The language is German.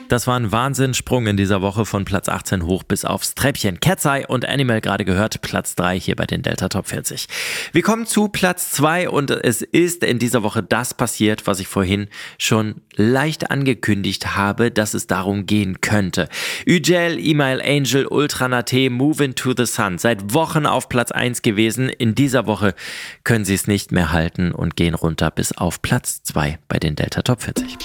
Das war ein Wahnsinnssprung in dieser Woche von Platz 18 hoch bis aufs Treppchen. Cat's Eye und Animal gerade gehört, Platz 3 hier bei den Delta Top 40. Wir kommen zu Platz 2 und es ist in dieser Woche das passiert, was ich vorhin schon leicht angekündigt habe, dass es darum gehen könnte. Üjel, Email Angel, Ultra Nate, Move Into the Sun. Seit Wochen auf Platz 1 gewesen. In dieser Woche können sie es nicht mehr halten und gehen runter bis auf Platz 2 bei den Delta Top 40.